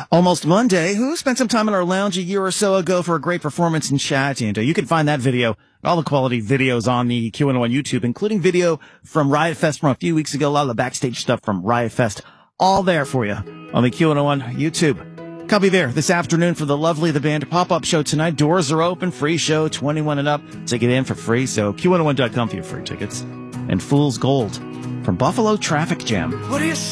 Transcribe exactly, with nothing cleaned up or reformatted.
Almost Monday. Who spent some time in our lounge a year or so ago for a great performance in chat? And uh, you can find that video, all the quality videos on the Q one oh one YouTube, including video from Riot Fest from a few weeks ago, a lot of the backstage stuff from Riot Fest, all there for you on the Q one oh one YouTube. I'll be there this afternoon for the Lovely the Band pop-up show tonight. Doors are open, free show, twenty-one and up. Ticket in for free, so Q one oh one dot com for your free tickets. And Fool's Gold from Buffalo Traffic Jam. What do you